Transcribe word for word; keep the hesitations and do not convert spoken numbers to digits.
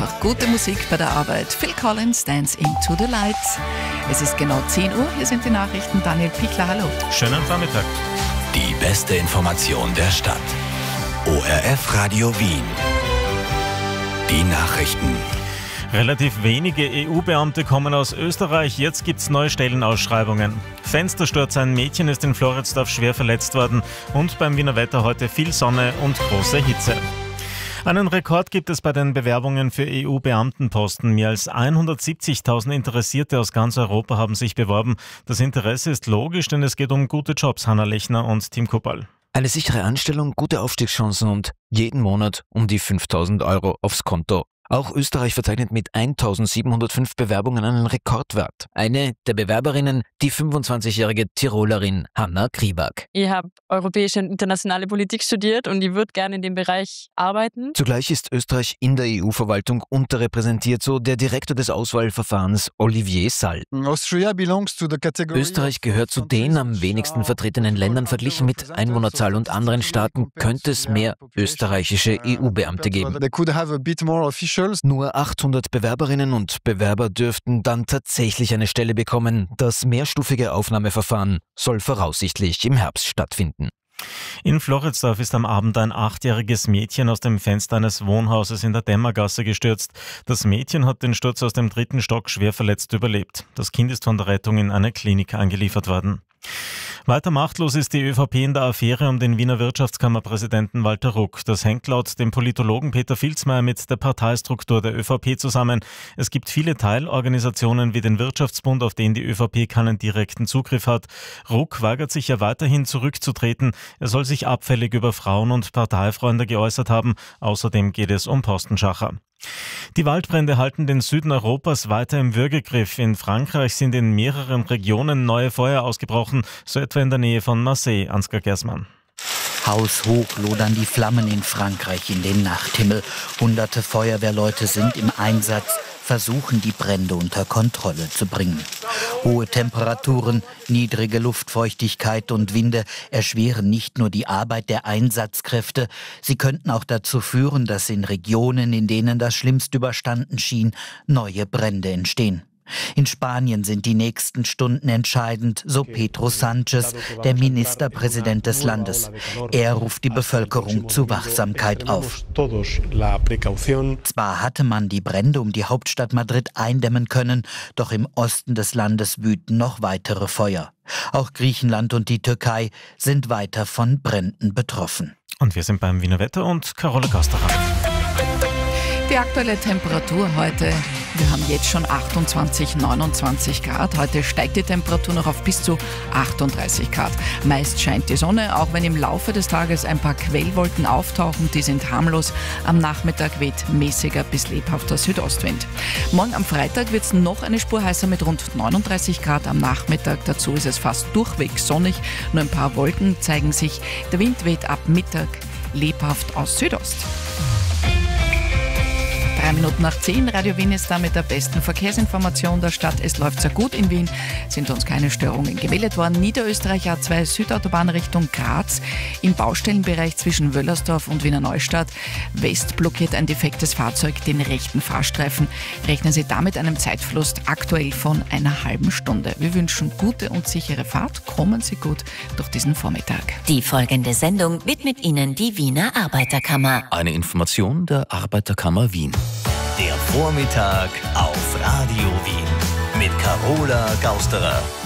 auch gute Musik bei der Arbeit. Phil Collins, Dance into the Lights. Es ist genau zehn Uhr, hier sind die Nachrichten. Daniel Pickler, hallo. Schönen Vormittag. Die beste Information der Stadt. O R F Radio Wien. Die Nachrichten. Relativ wenige E U-Beamte kommen aus Österreich. Jetzt gibt's neue Stellenausschreibungen. Fenstersturz: Ein Mädchen ist in Floridsdorf schwer verletzt worden. Und beim Wiener Wetter heute viel Sonne und große Hitze. Einen Rekord gibt es bei den Bewerbungen für E U-Beamtenposten. Mehr als hundertsiebzigtausend Interessierte aus ganz Europa haben sich beworben. Das Interesse ist logisch, denn es geht um gute Jobs. Hanna Lechner und Tim Kuppal. Eine sichere Anstellung, gute Aufstiegschancen und jeden Monat um die fünftausend Euro aufs Konto. Auch Österreich verzeichnet mit eintausendsiebenhundertfünf Bewerbungen einen Rekordwert. Eine der Bewerberinnen, die fünfundzwanzigjährige Tirolerin Hanna Kriebak. Ich habe europäische und internationale Politik studiert und ich würde gerne in dem Bereich arbeiten. Zugleich ist Österreich in der E U-Verwaltung unterrepräsentiert, so der Direktor des Auswahlverfahrens Olivier Sall. Österreich gehört zu den am wenigsten vertretenen Ländern. Verglichen mit Einwohnerzahl und anderen Staaten könnte es mehr österreichische E U-Beamte geben. Nur achthundert Bewerberinnen und Bewerber dürften dann tatsächlich eine Stelle bekommen. Das mehrstufige Aufnahmeverfahren soll voraussichtlich im Herbst stattfinden. In Floridsdorf ist am Abend ein achtjähriges Mädchen aus dem Fenster eines Wohnhauses in der Dämmergasse gestürzt. Das Mädchen hat den Sturz aus dem dritten Stock schwer verletzt überlebt. Das Kind ist von der Rettung in eine Klinik eingeliefert worden. Weiter machtlos ist die ÖVP in der Affäre um den Wiener Wirtschaftskammerpräsidenten Walter Ruck. Das hängt laut dem Politologen Peter Filzmeier mit der Parteistruktur der ÖVP zusammen. Es gibt viele Teilorganisationen wie den Wirtschaftsbund, auf den die ÖVP keinen direkten Zugriff hat. Ruck weigert sich ja weiterhin zurückzutreten. Er soll sich abfällig über Frauen und Parteifreunde geäußert haben. Außerdem geht es um Postenschacher. Die Waldbrände halten den Süden Europas weiter im Würgegriff. In Frankreich sind in mehreren Regionen neue Feuer ausgebrochen, so etwa in der Nähe von Marseille. Ansgar Gersmann. Haushoch lodern die Flammen in Frankreich in den Nachthimmel. Hunderte Feuerwehrleute sind im Einsatz, versuchen die Brände unter Kontrolle zu bringen. Hohe Temperaturen, niedrige Luftfeuchtigkeit und Winde erschweren nicht nur die Arbeit der Einsatzkräfte, sie könnten auch dazu führen, dass in Regionen, in denen das Schlimmste überstanden schien, neue Brände entstehen. In Spanien sind die nächsten Stunden entscheidend, so Pedro Sánchez, der Ministerpräsident des Landes. Er ruft die Bevölkerung zu Wachsamkeit auf. Zwar hatte man die Brände um die Hauptstadt Madrid eindämmen können, doch im Osten des Landes wüten noch weitere Feuer. Auch Griechenland und die Türkei sind weiter von Bränden betroffen. Und wir sind beim Wiener Wetter und Carola Gasterer. Die aktuelle Temperatur heute, wir haben jetzt schon achtundzwanzig, neunundzwanzig Grad. Heute steigt die Temperatur noch auf bis zu achtunddreißig Grad. Meist scheint die Sonne, auch wenn im Laufe des Tages ein paar Quellwolken auftauchen. Die sind harmlos. Am Nachmittag weht mäßiger bis lebhafter Südostwind. Morgen am Freitag wird es noch eine Spur heißer mit rund neununddreißig Grad am Nachmittag. Dazu ist es fast durchweg sonnig. Nur ein paar Wolken zeigen sich. Der Wind weht ab Mittag lebhaft aus Südost. Drei Minuten nach zehn. Radio Wien ist da mit der besten Verkehrsinformation der Stadt. Es läuft sehr gut in Wien, sind uns keine Störungen gemeldet worden. Niederösterreich A zwei Südautobahn Richtung Graz. Im Baustellenbereich zwischen Wöllersdorf und Wiener Neustadt West blockiert ein defektes Fahrzeug den rechten Fahrstreifen. Rechnen Sie damit einem Zeitverlust aktuell von einer halben Stunde. Wir wünschen gute und sichere Fahrt. Kommen Sie gut durch diesen Vormittag. Die folgende Sendung widmet Ihnen die Wiener Arbeiterkammer. Eine Information der Arbeiterkammer Wien. Der Vormittag auf Radio Wien mit Carola Gausterer.